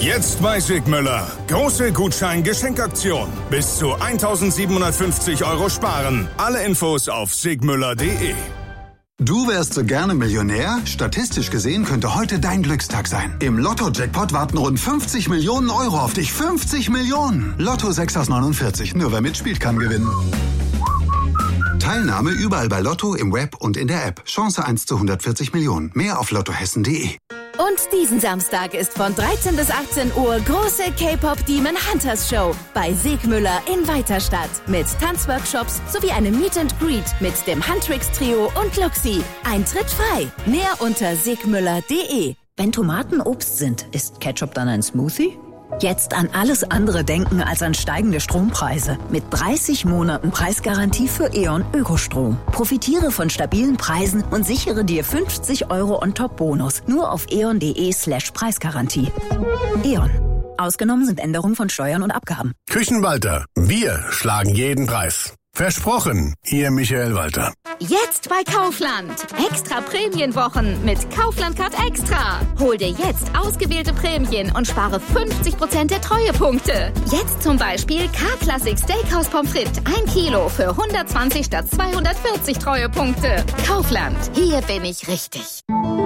Jetzt bei Sigmüller. Große Gutschein-Geschenkaktion. Bis zu 1.750 € sparen. Alle Infos auf sigmüller.de. Du wärst so gerne Millionär? Statistisch gesehen könnte heute dein Glückstag sein. Im Lotto-Jackpot warten rund 50 Millionen € auf dich. 50 Millionen! Lotto 6 aus 49. Nur wer mitspielt, kann gewinnen. Teilnahme überall bei Lotto, im Web und in der App. Chance 1 zu 140 Millionen. Mehr auf lottohessen.de. Und diesen Samstag ist von 13 bis 18 Uhr große K-Pop Demon Hunters Show bei Sigmüller in Weiterstadt. Mit Tanzworkshops sowie einem Meet and Greet mit dem Huntrix Trio und Luxi. Eintritt frei. Mehr unter sigmüller.de. Wenn Tomaten Obst sind, ist Ketchup dann ein Smoothie? Jetzt an alles andere denken als an steigende Strompreise. Mit 30 Monaten Preisgarantie für E.ON Ökostrom. Profitiere von stabilen Preisen und sichere dir 50 € on top Bonus. Nur auf eon.de/Preisgarantie. E.ON. Ausgenommen sind Änderungen von Steuern und Abgaben. Küchenwalter. Wir schlagen jeden Preis. Versprochen, Ihr Michael Walter. Jetzt bei Kaufland. Extra Prämienwochen mit Kaufland Card Extra. Hol dir jetzt ausgewählte Prämien und spare 50% der Treuepunkte. Jetzt zum Beispiel K-Classic Steakhouse Pommes frites 1 Kilo für 120 statt 240 Treuepunkte. Kaufland. Hier bin ich richtig.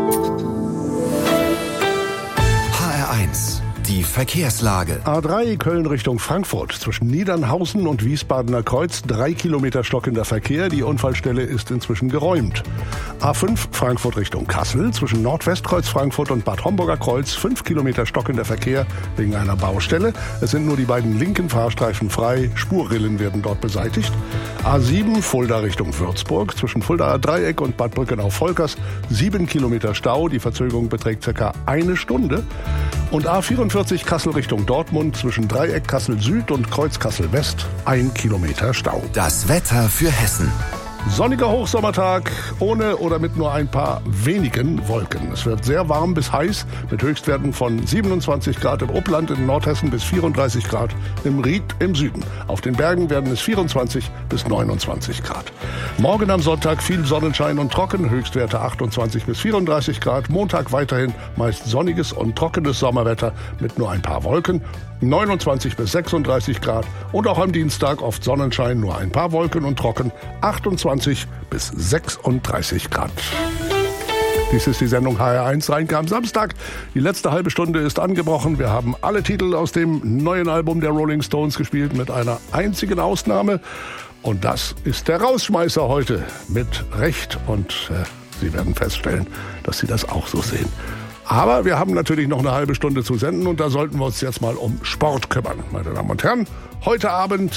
HR1. Die Verkehrslage. A3 Köln Richtung Frankfurt. Zwischen Niedernhausen und Wiesbadener Kreuz 3 Kilometer stockender Verkehr. Die Unfallstelle ist inzwischen geräumt. A5 Frankfurt Richtung Kassel. Zwischen Nordwestkreuz Frankfurt und Bad Homburger Kreuz 5 Kilometer stockender Verkehr wegen einer Baustelle. Es sind nur die beiden linken Fahrstreifen frei. Spurrillen werden dort beseitigt. A7 Fulda Richtung Würzburg. Zwischen Fuldaer Dreieck und Bad Brückenau-Volkers 7 Kilometer Stau. Die Verzögerung beträgt ca. 1 Stunde. Und A44 Kassel Richtung Dortmund zwischen Dreieck Kassel Süd und Kreuz Kassel West 1 Kilometer Stau. Das Wetter für Hessen. Sonniger Hochsommertag, ohne oder mit nur ein paar wenigen Wolken. Es wird sehr warm bis heiß, mit Höchstwerten von 27 Grad im Upland in Nordhessen bis 34 Grad im Ried im Süden. Auf den Bergen werden es 24 bis 29 Grad. Morgen am Sonntag viel Sonnenschein und trocken, Höchstwerte 28 bis 34 Grad. Montag weiterhin meist sonniges und trockenes Sommerwetter mit nur ein paar Wolken. 29 bis 36 Grad und auch am Dienstag oft Sonnenschein, nur ein paar Wolken und trocken, 28 bis 36 Grad. Dies ist die Sendung HR1 Rheinke am Samstag. Die letzte halbe Stunde ist angebrochen. Wir haben alle Titel aus dem neuen Album der Rolling Stones gespielt, mit einer einzigen Ausnahme. Und das ist der Rausschmeißer heute mit Recht. Und Sie werden feststellen, dass Sie das auch so sehen. Aber wir haben natürlich noch eine halbe Stunde zu senden und da sollten wir uns jetzt mal um Sport kümmern. Meine Damen und Herren, heute Abend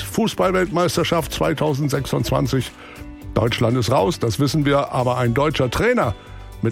Fußball-Weltmeisterschaft 2026. Deutschland ist raus, das wissen wir, aber ein deutscher Trainer